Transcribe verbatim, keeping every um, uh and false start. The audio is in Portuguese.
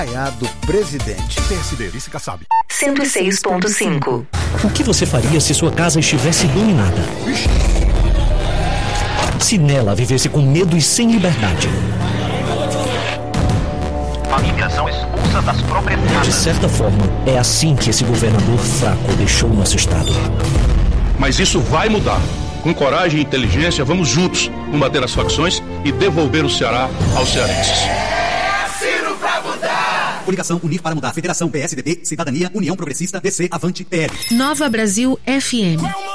do presidente. P S D, vice Kassab. cento e seis ponto cinco. O que você faria se sua casa estivesse dominada? Se nela vivesse com medo e sem liberdade? Famílias são expulsas das próprias casas. De certa forma, é assim que esse governador fraco deixou nosso estado. Mas isso vai mudar. Com coragem e inteligência, vamos juntos combater as facções e devolver o Ceará aos cearenses. Ciro pra mudar! Coligação Unir para Mudar. Federação P S D B, Cidadania, União Progressista, D C, Avante, P L. Nova Brasil F M.